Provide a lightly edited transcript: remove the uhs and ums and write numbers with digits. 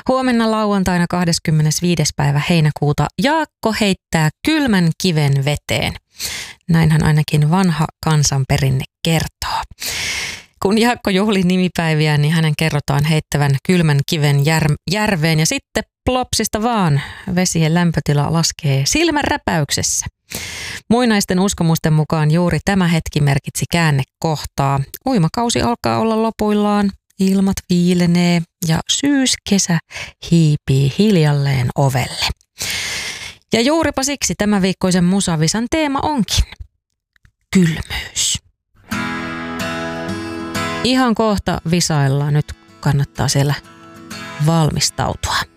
Huomenna lauantaina 25. päivä heinäkuuta Jaakko heittää kylmän kiven veteen. Näinhän ainakin vanha kansanperinne kertoo. Kun Jaakko juhli nimipäiviä, niin hänen kerrotaan heittävän kylmän kiven järveen ja sitten plopsista vaan vesien lämpötila laskee silmänräpäyksessä. Muinaisten uskomusten mukaan juuri tämä hetki merkitsi käännekohtaa. Uimakausi alkaa olla lopuillaan, ilmat viilenee ja syyskesä hiipii hiljalleen ovelle. Ja juuripa siksi tämän viikkoisen Musavisan teema onkin kylmyys. Ihan kohta visaillaan, nyt kannattaa siellä valmistautua.